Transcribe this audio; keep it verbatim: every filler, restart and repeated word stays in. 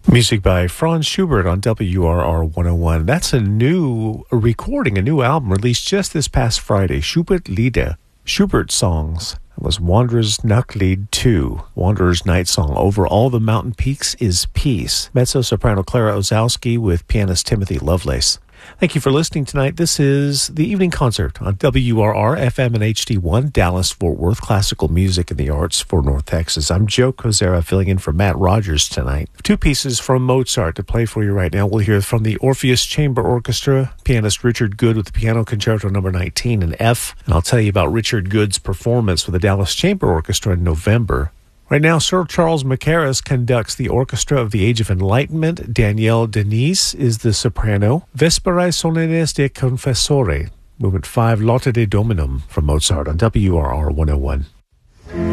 Music by Franz Schubert on W R R one oh one. That's a new recording, a new album released just this past Friday. Schubert Lieder, Schubert songs. It was Wanderer's Nachtlied two, Wanderer's Night Song. Over all the mountain peaks is peace. Mezzo-soprano Clara Ozowski with pianist Timothy Lovelace. Thank you for listening tonight. This is the Evening Concert on W R R, F M and H D one, Dallas-Fort Worth, classical music and the arts for North Texas. I'm Joe Kozera, filling in for Matt Rogers tonight. Two pieces from Mozart to play for you right now. We'll hear from the Orpheus Chamber Orchestra, pianist Richard Good with the Piano Concerto number nineteen in F. And I'll tell you about Richard Good's performance with the Dallas Chamber Orchestra in November. Right now, Sir Charles Mackerras conducts the Orchestra of the Age of Enlightenment. Danielle Denise is the soprano. Vesperae Solenes de Confessore, Movement five, Laude Dominum from Mozart on W R R one oh one.